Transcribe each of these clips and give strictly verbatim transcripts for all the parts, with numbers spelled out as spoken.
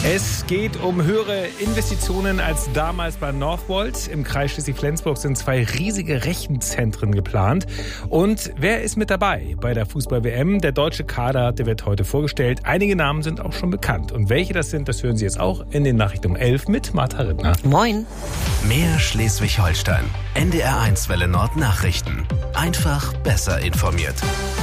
Es geht um höhere Investitionen als damals bei Northvolt. Im Kreis Schleswig-Flensburg sind zwei riesige Rechenzentren geplant. Und wer ist mit dabei bei der Fußball-W M? Der deutsche Kader, der wird heute vorgestellt. Einige Namen sind auch schon bekannt. Und welche das sind, das hören Sie jetzt auch in den Nachrichten um elf mit Martha Rittner. Moin. Mehr Schleswig-Holstein. N D R eins Welle Nord Nachrichten. Einfach besser informiert.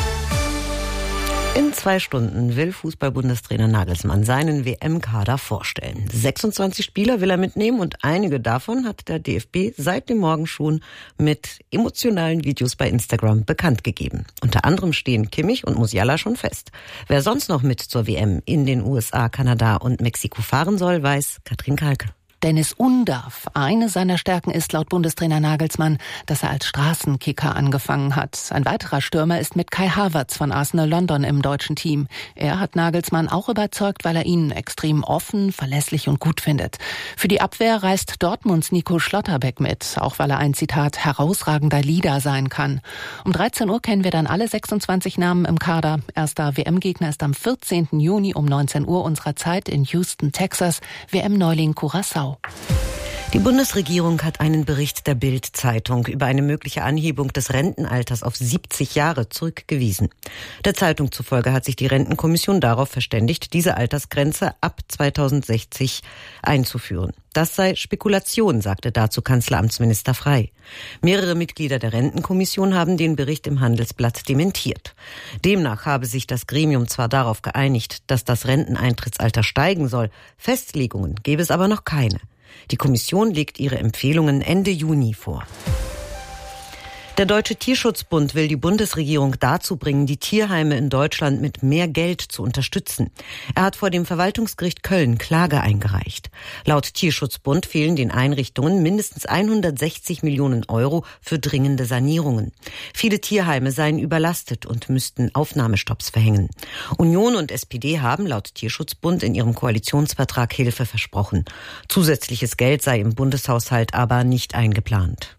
In zwei Stunden will Fußball-Bundestrainer Nagelsmann seinen W M-Kader vorstellen. sechsundzwanzig Spieler will er mitnehmen und einige davon hat der D F B seit dem Morgen schon mit emotionalen Videos bei Instagram bekannt gegeben. Unter anderem stehen Kimmich und Musiala schon fest. Wer sonst noch mit zur W M in den U S A, Kanada und Mexiko fahren soll, weiß Katrin Kalke. Dennis Undaff. Eine seiner Stärken ist laut Bundestrainer Nagelsmann, dass er als Straßenkicker angefangen hat. Ein weiterer Stürmer ist mit Kai Havertz von Arsenal London im deutschen Team. Er hat Nagelsmann auch überzeugt, weil er ihn extrem offen, verlässlich und gut findet. Für die Abwehr reist Dortmunds Nico Schlotterbeck mit, auch weil er ein, Zitat, herausragender Leader sein kann. Um dreizehn Uhr kennen wir dann alle sechsundzwanzig Namen im Kader. Erster W M-Gegner ist am vierzehnten Juni um neunzehn Uhr unserer Zeit in Houston, Texas. W M-Neuling Curaçao. Die Bundesregierung hat einen Bericht der Bild-Zeitung über eine mögliche Anhebung des Rentenalters auf siebzig Jahre zurückgewiesen. Der Zeitung zufolge hat sich die Rentenkommission darauf verständigt, diese Altersgrenze ab zweitausendsechzig einzuführen. Das sei Spekulation, sagte dazu Kanzleramtsminister Frey. Mehrere Mitglieder der Rentenkommission haben den Bericht im Handelsblatt dementiert. Demnach habe sich das Gremium zwar darauf geeinigt, dass das Renteneintrittsalter steigen soll, Festlegungen gäbe es aber noch keine. Die Kommission legt ihre Empfehlungen Ende Juni vor. Der Deutsche Tierschutzbund will die Bundesregierung dazu bringen, die Tierheime in Deutschland mit mehr Geld zu unterstützen. Er hat vor dem Verwaltungsgericht Köln Klage eingereicht. Laut Tierschutzbund fehlen den Einrichtungen mindestens hundertsechzig Millionen Euro für dringende Sanierungen. Viele Tierheime seien überlastet und müssten Aufnahmestopps verhängen. Union und S P D haben laut Tierschutzbund in ihrem Koalitionsvertrag Hilfe versprochen. Zusätzliches Geld sei im Bundeshaushalt aber nicht eingeplant.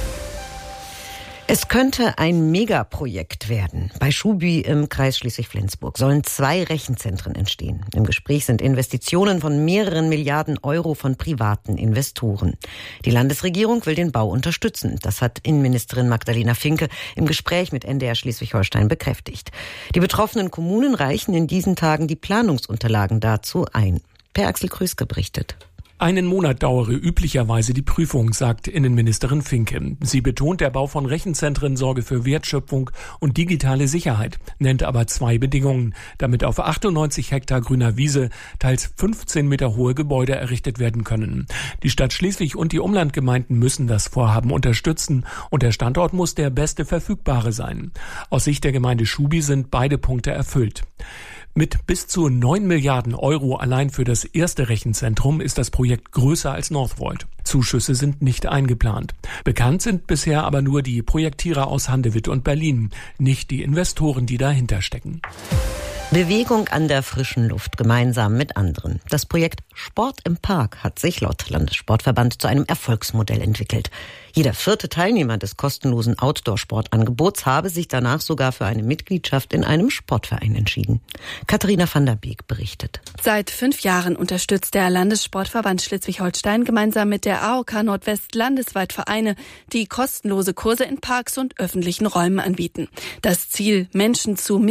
Es könnte ein Megaprojekt werden. Bei Schubi im Kreis Schleswig-Flensburg sollen zwei Rechenzentren entstehen. Im Gespräch sind Investitionen von mehreren Milliarden Euro von privaten Investoren. Die Landesregierung will den Bau unterstützen. Das hat Innenministerin Magdalena Finke im Gespräch mit N D R Schleswig-Holstein bekräftigt. Die betroffenen Kommunen reichen in diesen Tagen die Planungsunterlagen dazu ein. Per Axel Krüske berichtet. Einen Monat dauere üblicherweise die Prüfung, sagt Innenministerin Finke. Sie betont, der Bau von Rechenzentren sorge für Wertschöpfung und digitale Sicherheit, nennt aber zwei Bedingungen, damit auf achtundneunzig Hektar grüner Wiese teils fünfzehn Meter hohe Gebäude errichtet werden können. Die Stadt Schleswig und die Umlandgemeinden müssen das Vorhaben unterstützen und der Standort muss der beste verfügbare sein. Aus Sicht der Gemeinde Schubi sind beide Punkte erfüllt. Mit bis zu neun Milliarden Euro allein für das erste Rechenzentrum ist das Projekt größer als Northvolt. Zuschüsse sind nicht eingeplant. Bekannt sind bisher aber nur die Projektierer aus Handewitt und Berlin, nicht die Investoren, die dahinter stecken. Bewegung an der frischen Luft gemeinsam mit anderen. Das Projekt Sport im Park hat sich laut Landessportverband zu einem Erfolgsmodell entwickelt. Jeder vierte Teilnehmer des kostenlosen Outdoor-Sportangebots habe sich danach sogar für eine Mitgliedschaft in einem Sportverein entschieden. Katharina van der Beek berichtet. Seit fünf Jahren unterstützt der Landessportverband Schleswig-Holstein gemeinsam mit der A O K Nordwest landesweit Vereine, die kostenlose Kurse in Parks und öffentlichen Räumen anbieten. Das Ziel, Menschen zu